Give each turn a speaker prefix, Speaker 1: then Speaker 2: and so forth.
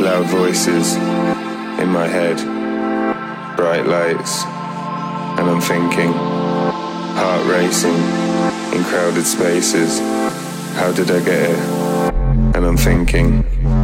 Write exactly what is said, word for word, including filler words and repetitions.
Speaker 1: Loud voices in my head, bright lights, and I'm thinking, heart racing in crowded spaces. How did I get here? And I'm thinking,